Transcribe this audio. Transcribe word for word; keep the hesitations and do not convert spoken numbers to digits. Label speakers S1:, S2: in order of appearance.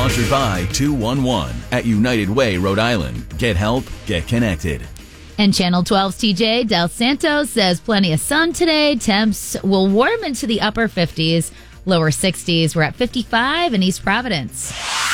S1: Sponsored by two one one at United Way, Rhode Island. Get help, get connected.
S2: And Channel twelve's T J Del Santos says plenty of sun today. Temps will warm into the upper fifties, lower sixties. We're at fifty-five in East Providence.